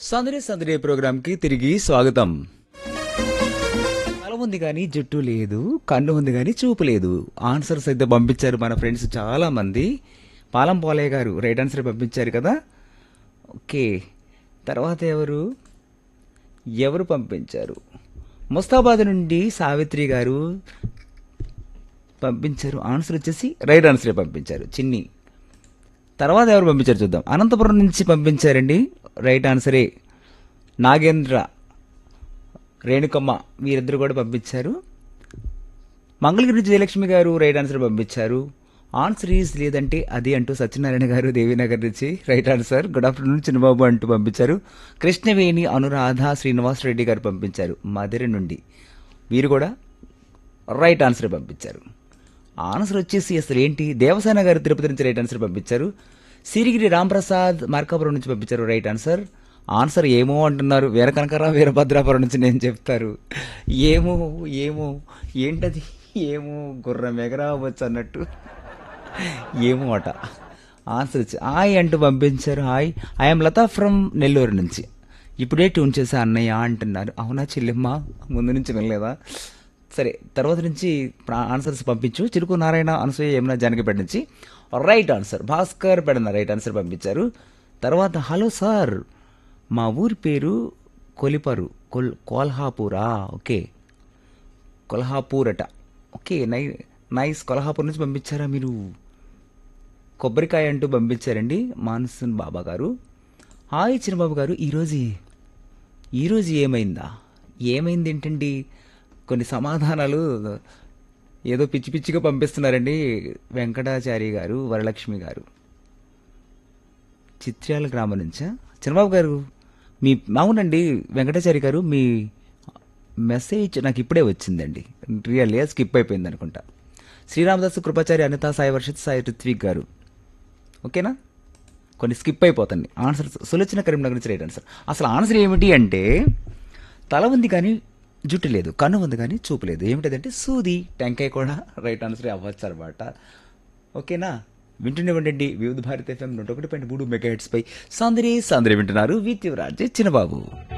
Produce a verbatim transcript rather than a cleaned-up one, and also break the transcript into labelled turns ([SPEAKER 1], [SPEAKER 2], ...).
[SPEAKER 1] సందడి సందడి ప్రోగ్రామ్ కి తిరిగి స్వాగతం. తల ఉంది కానీ జుట్టు లేదు, కన్ను ఉంది కానీ చూపు లేదు. ఆన్సర్స్ అయితే పంపించారు మన ఫ్రెండ్స్ చాలా మంది. పాలం పోలయ్య గారు రైట్ ఆన్సర్ పంపించారు కదా. ఓకే, తర్వాత ఎవరు ఎవరు పంపించారు? ముస్తాబాద్ నుండి సావిత్రి గారు పంపించారు. ఆన్సర్ వచ్చేసి రైట్ ఆన్సరే పంపించారు. చిన్ని తర్వాత ఎవరు పంపించారు చూద్దాం. అనంతపురం నుంచి పంపించారండి, రైట్ ఆన్సరే. నాగేంద్ర, రేణుకమ్మ వీరిద్దరు కూడా పంపించారు. మంగళగిరి నుంచి జయలక్ష్మి గారు రైట్ ఆన్సర్ పంపించారు. ఆన్సర్ ఈజ్ లేదంటే అది అంటూ సత్యనారాయణ గారు దేవీనగర్ నుంచి రైట్ ఆన్సర్. గుడ్ ఆఫ్టర్నూన్ చిన్నబాబు అంటూ పంపించారు. కృష్ణవేణి, అనురాధ, శ్రీనివాస్ రెడ్డి గారు పంపించారు మధుర నుండి. వీరు కూడా రైట్ ఆన్సర్ పంపించారు. ఆన్సర్ వచ్చేసి అసలు ఏంటి, దేవసేన గారు తిరుపతి నుంచి రైట్ ఆన్సర్ పంపించారు. సిరిగిరి రాంప్రసాద్ మార్కాపురం నుంచి పంపించారు రైట్ ఆన్సర్. ఆన్సర్ ఏమో అంటున్నారు. వీర కనకరావు వీరభద్రాపురం నుంచి నేను చెప్తారు. ఏమో ఏమో ఏంటది, ఏమో గుర్రం ఎగరావచ్చు అన్నట్టు ఏమో అట. ఆన్సర్ వచ్చి హాయ్ అంటూ పంపించారు. Hi, I'm Lata from Nellore నుంచి. ఇప్పుడే ట్యూన్ చేసా అన్నయ్య అంటున్నారు. అవునా చెల్లెమ్మ, ముందు నుంచి వినలేదా? సరే, తర్వాత నుంచి ఆన్సర్స్ పంపించు. చిరుకు నారాయణ, అనసూయ, యమున, జానకిపేట నుంచి right answer. Bhaskar Pedana right answer పంపించారు. తర్వాత హలో సార్, మా ఊరి పేరు కొలిపరు కొల్ కోల్హాపూరా. ఓకే, కొల్హాపూర్ అట. ఓకే, నై నైస్. కొల్హాపూర్ నుంచి పంపించారా మీరు? కొబ్బరికాయ అంటూ పంపించారండి మాన్సూన్ బాబా గారు. హాయ్ చిన్నబాబు గారు, ఈరోజు ఈరోజు ఏమైందా? ఏమైంది ఏంటండి? కొన్ని సమాధానాలు ఏదో పిచ్చి పిచ్చిగా పంపిస్తున్నారండి. వెంకటాచారి గారు, వరలక్ష్మి గారు చిత్ర్యాల గ్రామం నుంచా? చిన్నబాబు గారు మీ అవునండి వెంకటాచారి గారు, మీ మెసేజ్ నాకు ఇప్పుడే వచ్చిందండి. రియల్లీ స్కిప్ అయిపోయింది అనుకుంటా. శ్రీరామదాసు, కృపాచారి, అనిత, సాయి వర్షిత్, సాయి రిత్విక్ గారు. ఓకేనా, కొన్ని స్కిప్ అయిపోతుంది ఆన్సర్. సులోచన కరీంనగర్ నుంచి రైట్ ఆన్సర్. అసలు ఆన్సర్ ఏమిటి అంటే, తల ఉంది కానీ జుట్టు లేదు, కన్ను ఉంది కానీ చూపు లేదు. ఏమిటంటే సూది. టెంకాయ కూడా రైట్ ఆన్సర్ అవ్వచ్చు అనమాట. ఓకేనా, వింటూనే ఉండండి వివిధ భారత ఎఫ్ఎం నూట ఒకటి పాయింట్ మూడు మెగా హెడ్స్ పై సందరి సందరి వింటున్నారు. విత్ యువరాజ్ చిన్నబాబు.